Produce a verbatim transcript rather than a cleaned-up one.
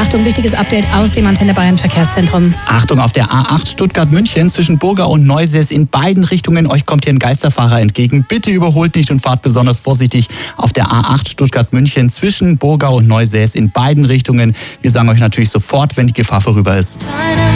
Achtung, wichtiges Update aus dem Antenne Bayern Verkehrszentrum. Achtung, auf der A acht Stuttgart-München zwischen Burgau und Neusäß in beiden Richtungen. Euch kommt hier ein Geisterfahrer entgegen. Bitte überholt nicht und fahrt besonders vorsichtig auf der A acht Stuttgart-München zwischen Burgau und Neusäß in beiden Richtungen. Wir sagen euch natürlich sofort, wenn die Gefahr vorüber ist.